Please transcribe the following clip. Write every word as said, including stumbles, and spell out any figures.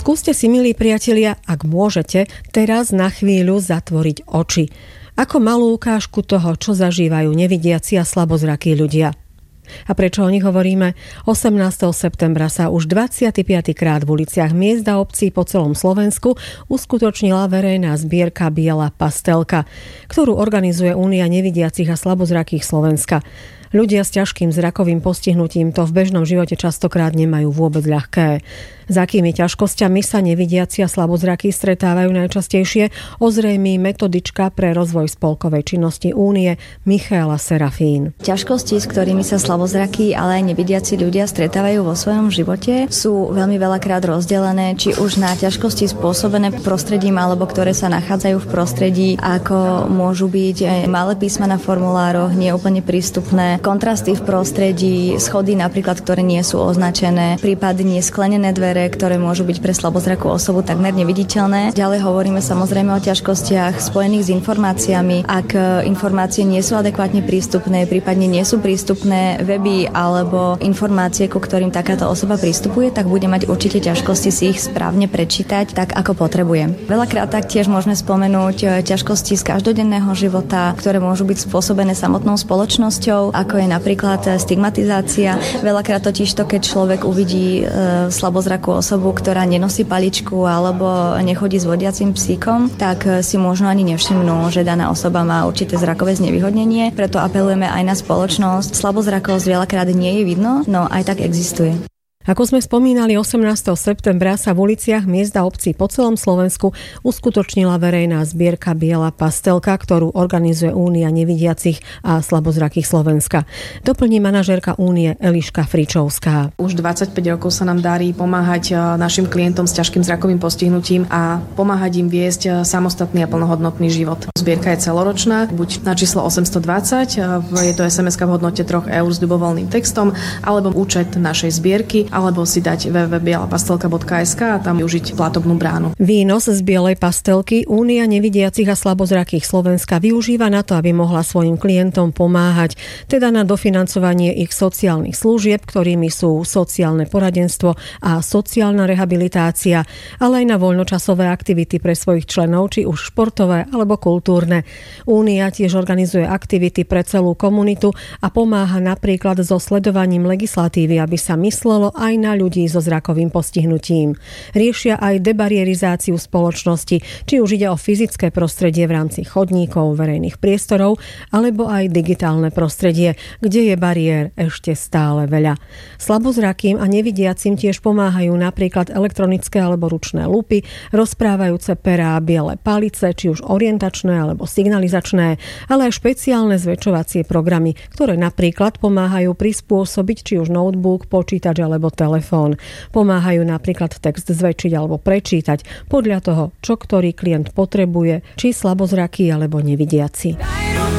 Skúste si, milí priatelia, ak môžete, teraz na chvíľu zatvoriť oči. Ako malú ukážku toho, čo zažívajú nevidiaci a slabozrakí ľudia. A prečo o nich hovoríme? osemnásteho septembra sa už dvadsiaty piaty krát v uliciach miest a obcí po celom Slovensku uskutočnila verejná zbierka Biela pastelka, ktorú organizuje Únia nevidiacich a slabozrakých Slovenska. Ľudia s ťažkým zrakovým postihnutím to v bežnom živote častokrát nemajú vôbec ľahké. S akými ťažkosťami sa nevidiaci a slabozrakí stretávajú najčastejšie, ozrejmí metodička pre rozvoj spolkovej činnosti Únie Michaela Serafín. Ťažkosti, s ktorými sa slabozrakí, ale aj nevidiaci ľudia stretávajú vo svojom živote, sú veľmi veľakrát rozdelené, či už na ťažkosti spôsobené prostredím, alebo ktoré sa nachádzajú v prostredí, ako môžu byť malé písma na formulároch, nie úplne prístupné, kontrasty v prostredí, schody napríklad, ktoré nie sú označené, prípadne sklenené dvere, ktoré môžu byť pre slabozrakú osobu takmer neviditeľné. Ďalej hovoríme samozrejme o ťažkostiach spojených s informáciami. Ak informácie nie sú adekvátne prístupné, prípadne nie sú prístupné weby alebo informácie, ku ktorým takáto osoba pristupuje, tak bude mať určite ťažkosti si ich správne prečítať tak, ako potrebuje. Veľakrát taktiež môžeme spomenúť ťažkosti z každodenného života, ktoré môžu byť spôsobené samotnou spoločnosťou, ako je napríklad stigmatizácia. Veľakrát totiž to, keď človek uvidí e, slabozrakú osobu, ktorá nenosí paličku alebo nechodí s vodiacim psíkom, tak si možno ani nevšimnú, že daná osoba má určité zrakové znevýhodnenie. Preto apelujeme aj na spoločnosť. Slabozrakosť veľakrát nie je vidno, no aj tak existuje. Ako sme spomínali, osemnásteho septembra sa v uliciach miest a obcí po celom Slovensku uskutočnila verejná zbierka Biela pastelka, ktorú organizuje Únia nevidiacich a slabozrakých Slovenska. Doplní manažérka Únie Eliška Fričovská. Už dvadsaťpäť rokov sa nám darí pomáhať našim klientom s ťažkým zrakovým postihnutím a pomáhať im viesť samostatný a plnohodnotný život. Zbierka je celoročná, buď na číslo osemstodvadsať, je to es em eska v hodnote tri eur s ľubovoľným textom, alebo účet našej zbierky, alebo si dať w w w bodka biela pastelka bodka es ká a tam využiť platobnú bránu. Výnos z Bielej pastelky Únia nevidiacich a slabozrakých Slovenska využíva na to, aby mohla svojim klientom pomáhať, teda na dofinancovanie ich sociálnych služieb, ktorými sú sociálne poradenstvo a sociálna rehabilitácia, ale aj na voľnočasové aktivity pre svojich členov, či už športové alebo kultúrne. Únia tiež organizuje aktivity pre celú komunitu a pomáha napríklad so sledovaním legislatívy, aby sa myslelo aj na ľudí so zrakovým postihnutím. Riešia aj debarierizáciu spoločnosti, či už ide o fyzické prostredie v rámci chodníkov, verejných priestorov, alebo aj digitálne prostredie, kde je bariér ešte stále veľa. Slabozrakým a nevidiacim tiež pomáhajú napríklad elektronické alebo ručné lupy, rozprávajúce perá, biele palice, či už orientačné alebo signalizačné, ale aj špeciálne zväčšovacie programy, ktoré napríklad pomáhajú prispôsobiť či už notebook, počítač alebo telefón. Pomáhajú napríklad text zväčšiť alebo prečítať podľa toho, čo ktorý klient potrebuje, či slabozraký alebo nevidiaci.